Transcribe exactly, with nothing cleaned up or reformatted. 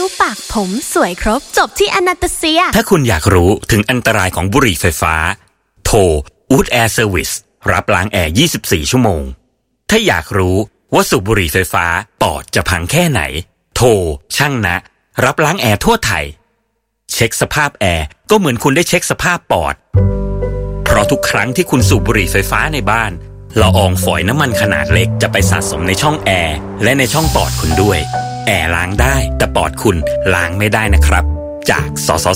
ปากผมสวยครบจบที่อนาตาเซียถ้าคุณอยากรู้ถึงอันตรายของบุหรี่ไฟฟ้าโทร Wood Air Service รับล้างแอร์ยี่สิบสี่ชั่วโมงถ้าอยากรู้ว่าสูบบุหรี่ไฟฟ้าปอดจะพังแค่ไหนโทรช่างนะรับล้างแอร์ทั่วไทยเช็คสภาพแอร์ก็เหมือนคุณได้เช็คสภาพปอดเพราะทุกครั้งที่คุณสูบบุหรี่ไฟฟ้าในบ้านละอองฝอยน้ำมันขนาดเล็กจะไปสะสมในช่องแอร์และในช่องปอดคุณด้วยแอร์ล้างได้แต่ปอดคุณล้างไม่ได้นะครับจากสส